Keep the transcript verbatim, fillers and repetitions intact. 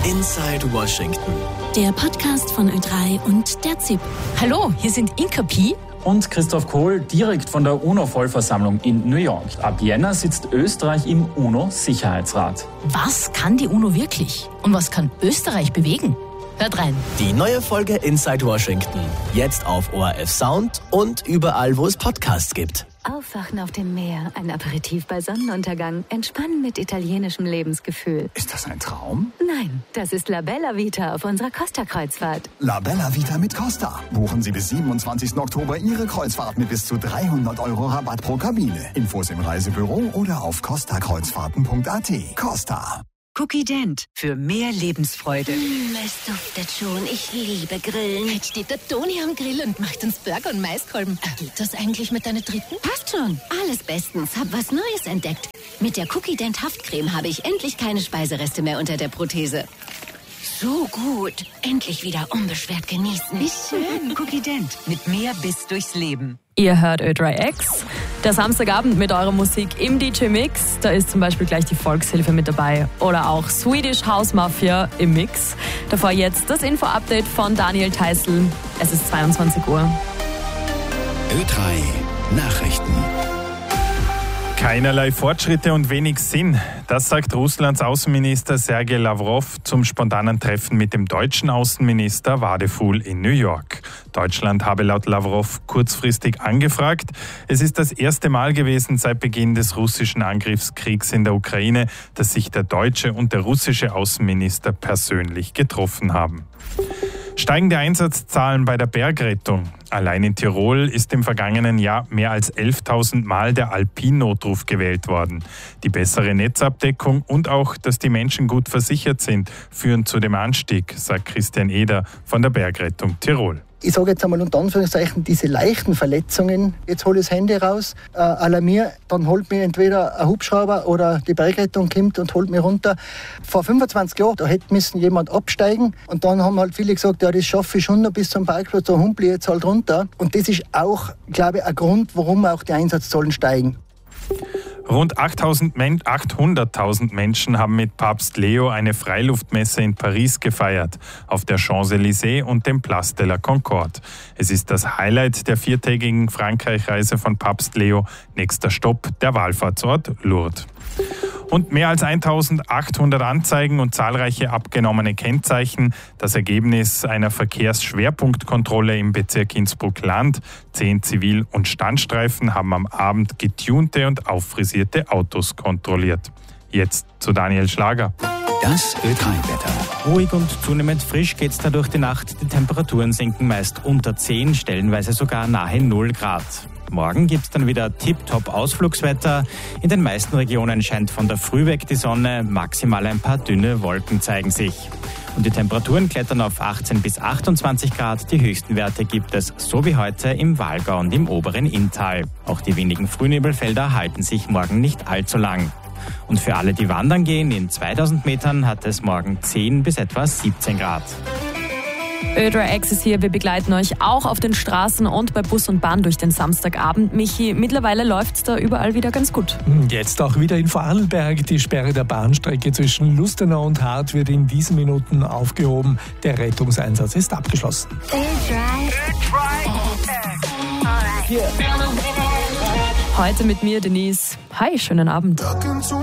Inside Washington. Der Podcast von Ö drei und der Z I P. Hallo, hier sind Inka Pi und Christoph Kohl, direkt von der UNO-Vollversammlung in New York. Ab Jänner sitzt Österreich im UNO-Sicherheitsrat. Was kann die UNO wirklich? Und was kann Österreich bewegen? Hört rein. Die neue Folge Inside Washington. Jetzt auf O R F Sound und überall, wo es Podcasts gibt. Aufwachen auf dem Meer, ein Aperitif bei Sonnenuntergang, entspannen mit italienischem Lebensgefühl. Ist das ein Traum? Nein, das ist La Bella Vita auf unserer Costa-Kreuzfahrt. La Bella Vita mit Costa. Buchen Sie bis siebenundzwanzigsten Oktober Ihre Kreuzfahrt mit bis zu dreihundert Euro Rabatt pro Kabine. Infos im Reisebüro oder auf costa kreuzfahrten punkt a t. Costa. Cookie Dent für mehr Lebensfreude. Mm, es duftet schon. Ich liebe Grillen. Jetzt steht der Toni am Grill und macht uns Burger und Maiskolben. Geht das eigentlich mit deiner dritten? Passt schon. Alles bestens. Hab was Neues entdeckt. Mit der Cookie Dent Haftcreme habe ich endlich keine Speisereste mehr unter der Prothese. So gut. Endlich wieder unbeschwert genießen. Wie schön. Cookie Dent mit mehr Biss durchs Leben. Ihr hört Ö drei X, der Samstagabend mit eurer Musik im D J-Mix. Da ist zum Beispiel gleich die Volkshilfe mit dabei oder auch Swedish House Mafia im Mix. Davor jetzt das Info-Update von Daniel Theißl. Es ist zweiundzwanzig Uhr. Ö drei Nachrichten. Keinerlei Fortschritte und wenig Sinn. Das sagt Russlands Außenminister Sergei Lavrov zum spontanen Treffen mit dem deutschen Außenminister Wadefuhl in New York. Deutschland habe laut Lavrov kurzfristig angefragt. Es ist das erste Mal gewesen seit Beginn des russischen Angriffskriegs in der Ukraine, dass sich der deutsche und der russische Außenminister persönlich getroffen haben. Steigende Einsatzzahlen bei der Bergrettung. Allein in Tirol ist im vergangenen Jahr mehr als elftausend Mal der Alpin-Notruf gewählt worden. Die bessere Netzabdeckung und auch, dass die Menschen gut versichert sind, führen zu dem Anstieg, sagt Christian Eder von der Bergrettung Tirol. Ich sage jetzt einmal unter Anführungszeichen, diese leichten Verletzungen, jetzt hole ich das Handy raus, äh, alarmiere, dann holt mir entweder ein Hubschrauber oder die Bergrettung kommt und holt mich runter. Vor fünfundzwanzig Jahren, da hätte müssen jemand absteigen und dann haben halt viele gesagt, ja, das schaffe ich schon noch bis zum Parkplatz, da humpel ich jetzt halt runter. Und das ist auch, glaube ich, ein Grund, warum auch die Einsatzzahlen steigen. Rund achthunderttausend Menschen haben mit Papst Leo eine Freiluftmesse in Paris gefeiert, auf der Champs-Élysées und dem Place de la Concorde. Es ist das Highlight der viertägigen Frankreich-Reise von Papst Leo. Nächster Stopp, der Wallfahrtsort Lourdes. Und mehr als eintausendachthundert Anzeigen und zahlreiche abgenommene Kennzeichen. Das Ergebnis einer Verkehrsschwerpunktkontrolle im Bezirk Innsbruck-Land. Zehn Zivil- und Standstreifen haben am Abend getunte und auffrisierte Autos kontrolliert. Jetzt zu Daniel Schlager. Das Ö drei Wetter. Ruhig und zunehmend frisch geht's da durch die Nacht. Die Temperaturen sinken meist unter zehn, stellenweise sogar nahe null Grad. Morgen gibt's dann wieder tipptopp Ausflugswetter. In den meisten Regionen scheint von der Früh weg die Sonne, maximal ein paar dünne Wolken zeigen sich. Und die Temperaturen klettern auf achtzehn bis achtundzwanzig Grad. Die höchsten Werte gibt es, so wie heute, im Walgau und im oberen Inntal. Auch die windigen Frühnebelfelder halten sich morgen nicht allzu lang. Und für alle, die wandern gehen, in zweitausend Metern hat es morgen zehn bis etwa siebzehn Grad. Ö drei X ist hier, wir begleiten euch auch auf den Straßen und bei Bus und Bahn durch den Samstagabend. Michi, mittlerweile läuft's da überall wieder ganz gut. Jetzt auch wieder in Vorarlberg. Die Sperre der Bahnstrecke zwischen Lustenau und Hart wird in diesen Minuten aufgehoben. Der Rettungseinsatz ist abgeschlossen. Ö drei. Heute mit mir, Denise. Hi, schönen Abend.